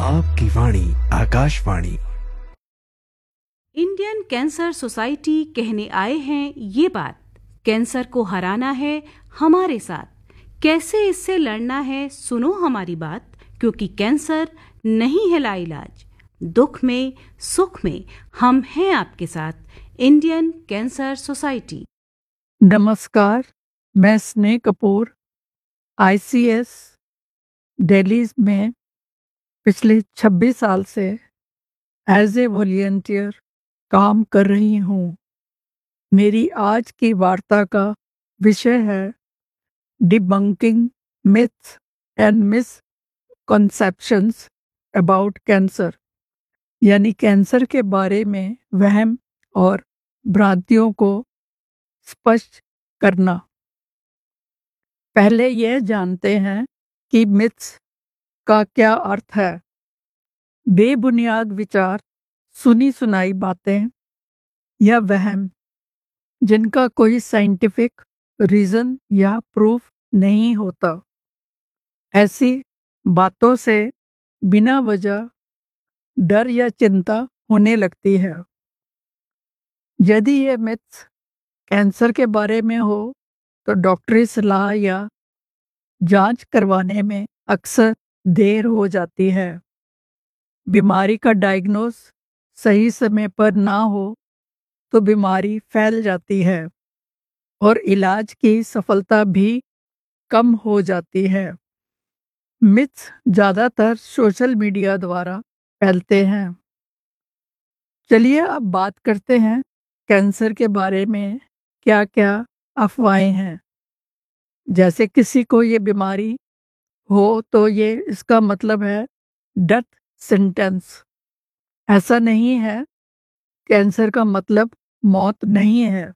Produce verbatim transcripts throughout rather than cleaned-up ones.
आपकी वाणी Akashvani. Indian cancer society कहने आए हैं ये बात, कैंसर को हराना है हमारे साथ, कैसे इससे लड़ना है सुनो हमारी बात, क्योंकि कैंसर नहीं है लाइलाज, दुख में सुख में हम हैं आपके साथ। Indian cancer society. नमस्कार, मैं स्नेह कपूर आईसीएस दिल्ली में पिछले छब्बीस साल से एज ए वॉलंटियर काम कर रही हूँ। मेरी आज की वार्ता का विषय है debunking myths and misconceptions about cancer, यानी कैंसर के बारे में वहम और भ्रांतियों को स्पष्ट करना। पहले यह जानते हैं कि मिथ्स का क्या अर्थ है। बेबुनियाद विचार, सुनी सुनाई बातें या वहम जिनका कोई साइंटिफिक रीजन या प्रूफ नहीं होता। ऐसी बातों से बिना वजह डर या चिंता होने लगती है। यदि ये मिथ्स कैंसर के बारे में हो तो डॉक्टरी सलाह या जांच करवाने में अक्सर देर हो जाती है। बीमारी का डायग्नोस सही समय पर ना हो तो बीमारी फैल जाती है और इलाज की सफलता भी कम हो जाती है। मिथ्स ज़्यादातर सोशल मीडिया द्वारा फैलते हैं। चलिए अब बात करते हैं कैंसर के बारे में क्या क्या अफवाहें हैं। जैसे किसी को ये बीमारी हो तो ये इसका मतलब है डेथ सेंटेंस। ऐसा नहीं है, कैंसर का मतलब मौत नहीं है।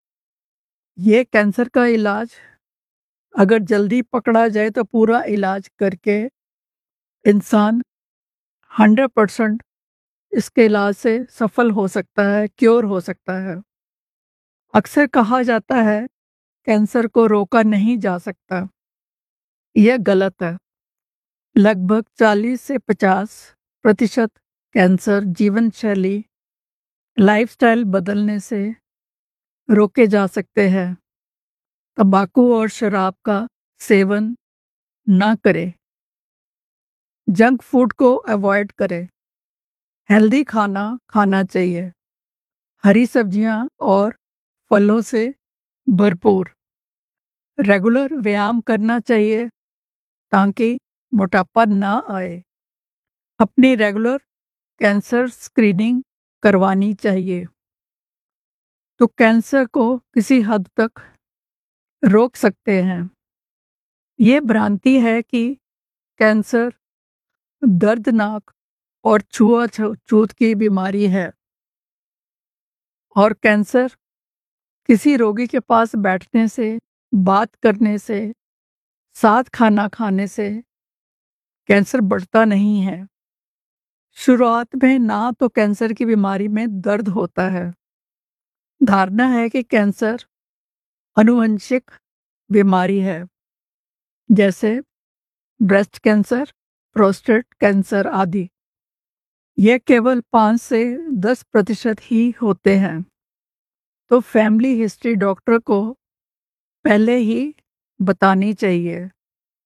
ये कैंसर का इलाज अगर जल्दी पकड़ा जाए तो पूरा इलाज करके इंसान हंड्रेड परसेंट इसके इलाज से सफल हो सकता है, क्योर हो सकता है। अक्सर कहा जाता है कैंसर को रोका नहीं जा सकता। यह गलत है। लगभग चालीस से पचास प्रतिशत कैंसर जीवन शैली, लाइफस्टाइल बदलने से रोके जा सकते हैं। तंबाकू और शराब का सेवन ना करें। जंक फूड को अवॉइड करें। हेल्दी खाना खाना चाहिए। हरी सब्जियां और फलों से भरपूर। रेगुलर व्यायाम करना चाहिए ताकि मोटापा ना आए। अपनी रेगुलर कैंसर स्क्रीनिंग करवानी चाहिए तो कैंसर को किसी हद तक रोक सकते हैं। ये भ्रांति है कि कैंसर दर्दनाक और छुआछूत की बीमारी है और कैंसर किसी रोगी के पास बैठने से, बात करने से, साथ खाना खाने से कैंसर बढ़ता नहीं है। शुरुआत में ना तो कैंसर की बीमारी में दर्द होता है। धारणा है कि कैंसर आनुवंशिक बीमारी है, जैसे ब्रेस्ट कैंसर, प्रोस्टेट कैंसर आदि। यह केवल पाँच से दस प्रतिशत ही होते हैं, तो फैमिली हिस्ट्री डॉक्टर को पहले ही बतानी चाहिए।